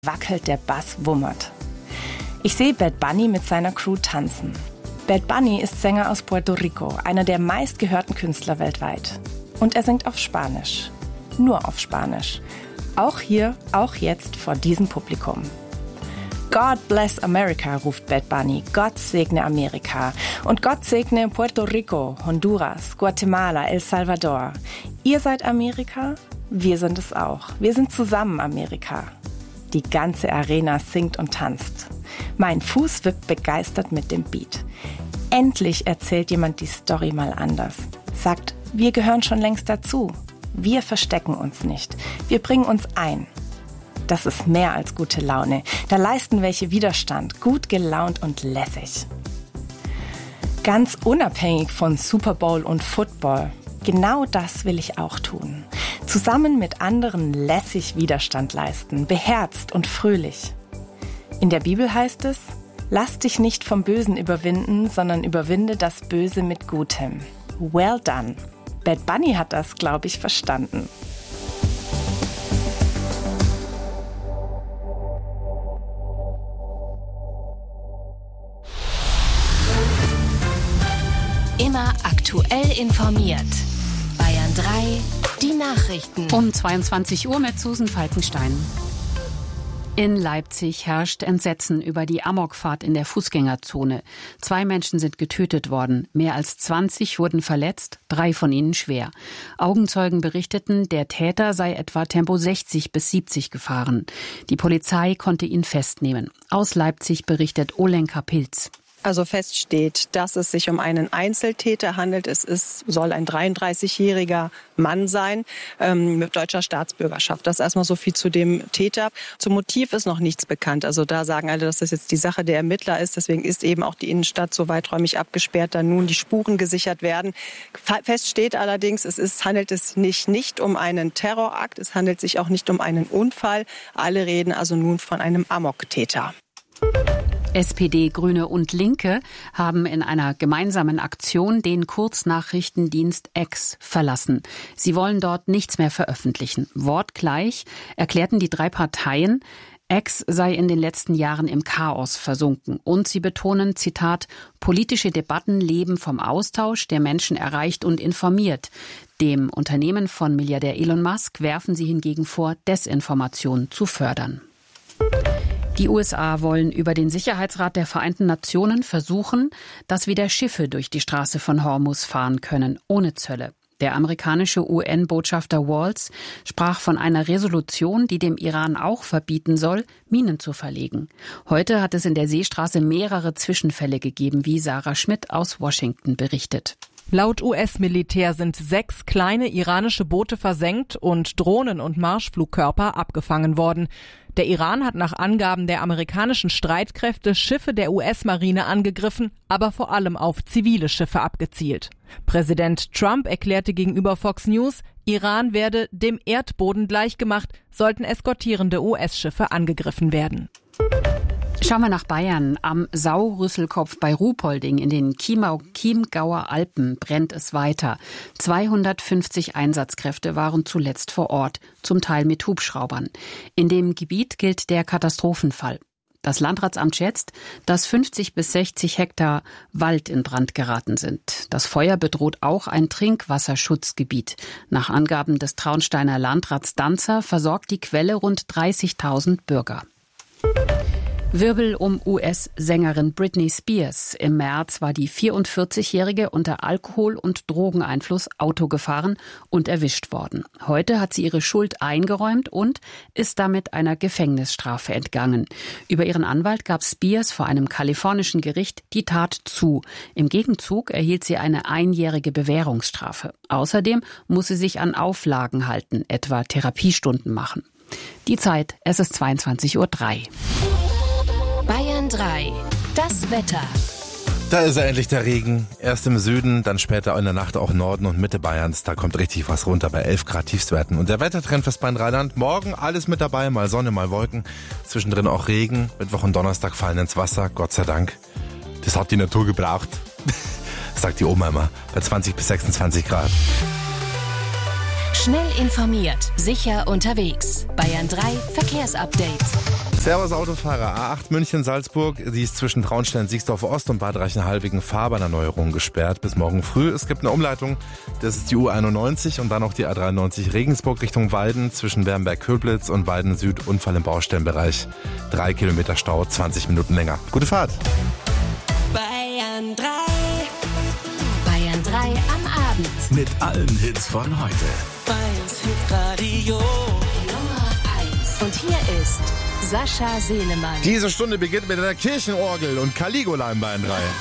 wackelt, der Bass wummert. Ich sehe Bad Bunny mit seiner Crew tanzen. Bad Bunny ist Sänger aus Puerto Rico, einer der meistgehörten Künstler weltweit. Und er singt auf Spanisch. Nur auf Spanisch. Auch hier, auch jetzt vor diesem Publikum. God bless America, ruft Bad Bunny. Gott segne Amerika. Und Gott segne Puerto Rico, Honduras, Guatemala, El Salvador. Ihr seid Amerika? Wir sind es auch. Wir sind zusammen Amerika. Die ganze Arena singt und tanzt. Mein Fuß wippt begeistert mit dem Beat. Endlich erzählt jemand die Story mal anders. Sagt, wir gehören schon längst dazu. Wir verstecken uns nicht. Wir bringen uns ein. Das ist mehr als gute Laune. Da leisten welche Widerstand, gut gelaunt und lässig. Ganz unabhängig von Super Bowl und Football. Genau das will ich auch tun. Zusammen mit anderen lässig Widerstand leisten, beherzt und fröhlich. In der Bibel heißt es, lass dich nicht vom Bösen überwinden, sondern überwinde das Böse mit Gutem. Well done. Bad Bunny hat das, glaube ich, verstanden. Immer aktuell informiert. Bayern 3, die Nachrichten. Um 22 Uhr mit Susan Falkenstein. In Leipzig herrscht Entsetzen über die Amokfahrt in der Fußgängerzone. 2 Menschen sind getötet worden, mehr als 20 wurden verletzt, 3 von ihnen schwer. Augenzeugen berichteten, der Täter sei etwa Tempo 60 bis 70 gefahren. Die Polizei konnte ihn festnehmen. Aus Leipzig berichtet Olenka Pilz. Also fest steht, dass es sich um einen Einzeltäter handelt. Soll ein 33-jähriger Mann sein mit deutscher Staatsbürgerschaft. Das erstmal so viel zu dem Täter. Zum Motiv ist noch nichts bekannt. Also da sagen alle, dass das jetzt die Sache der Ermittler ist. Deswegen ist eben auch die Innenstadt so weiträumig abgesperrt, da nun die Spuren gesichert werden. Fest steht allerdings, handelt es nicht um einen Terrorakt. Es handelt sich auch nicht um einen Unfall. Alle reden also nun von einem Amoktäter. SPD, Grüne und Linke haben in einer gemeinsamen Aktion den Kurznachrichtendienst X verlassen. Sie wollen dort nichts mehr veröffentlichen. Wortgleich erklärten die 3 Parteien, X sei in den letzten Jahren im Chaos versunken. Und sie betonen, Zitat, politische Debatten leben vom Austausch, der Menschen erreicht und informiert. Dem Unternehmen von Milliardär Elon Musk werfen sie hingegen vor, Desinformation zu fördern. Die USA wollen über den Sicherheitsrat der Vereinten Nationen versuchen, dass wieder Schiffe durch die Straße von Hormuz fahren können, ohne Zölle. Der amerikanische UN-Botschafter Walls sprach von einer Resolution, die dem Iran auch verbieten soll, Minen zu verlegen. Heute hat es in der Seestraße mehrere Zwischenfälle gegeben, wie Sarah Schmidt aus Washington berichtet. Laut US-Militär sind 6 kleine iranische Boote versenkt und Drohnen und Marschflugkörper abgefangen worden. Der Iran hat nach Angaben der amerikanischen Streitkräfte Schiffe der US-Marine angegriffen, aber vor allem auf zivile Schiffe abgezielt. Präsident Trump erklärte gegenüber Fox News, Iran werde dem Erdboden gleichgemacht, sollten eskortierende US-Schiffe angegriffen werden. Schauen wir nach Bayern. Am Saurüsselkopf bei Ruhpolding in den Chiemgauer Alpen brennt es weiter. 250 Einsatzkräfte waren zuletzt vor Ort, zum Teil mit Hubschraubern. In dem Gebiet gilt der Katastrophenfall. Das Landratsamt schätzt, dass 50 bis 60 Hektar Wald in Brand geraten sind. Das Feuer bedroht auch ein Trinkwasserschutzgebiet. Nach Angaben des Traunsteiner Landrats Danzer versorgt die Quelle rund 30.000 Bürger. Wirbel um US-Sängerin Britney Spears. Im März war die 44-Jährige unter Alkohol- und Drogeneinfluss Auto gefahren und erwischt worden. Heute hat sie ihre Schuld eingeräumt und ist damit einer Gefängnisstrafe entgangen. Über ihren Anwalt gab Spears vor einem kalifornischen Gericht die Tat zu. Im Gegenzug erhielt sie eine 1-jährige Bewährungsstrafe. Außerdem muss sie sich an Auflagen halten, etwa Therapiestunden machen. Die Zeit, es ist 22:03 Uhr. Bayern 3, das Wetter. Da ist er endlich, der Regen. Erst im Süden, dann später in der Nacht auch Norden und Mitte Bayerns. Da kommt richtig was runter bei 11 Grad Tiefstwerten. Und der Wettertrend fürs Rheinland. Morgen alles mit dabei, mal Sonne, mal Wolken. Zwischendrin auch Regen. Mittwoch und Donnerstag fallen ins Wasser, Gott sei Dank. Das hat die Natur gebraucht, sagt die Oma immer, bei 20 bis 26 Grad. Schnell informiert, sicher unterwegs. Bayern 3 Verkehrsupdate. Servus Autofahrer, A8 München-Salzburg, die ist zwischen Traunstein-Siegsdorf-Ost und Bad Reichenhall Fahrbahnerneuerung gesperrt bis morgen früh. Es gibt eine Umleitung, das ist die U91 und dann auch die A93 Regensburg Richtung Weiden zwischen Bernberg-Köblitz und Weiden Süd. Unfall im Baustellenbereich. 3 Kilometer Stau, 20 Minuten länger. Gute Fahrt. Bayern 3. Bayern 3 am Abend. Mit allen Hits von heute. Bayerns Hitradio Nummer 1. Und hier ist Sascha Selemann. Diese Stunde beginnt mit einer Kirchenorgel und Caligula in Bayern 3.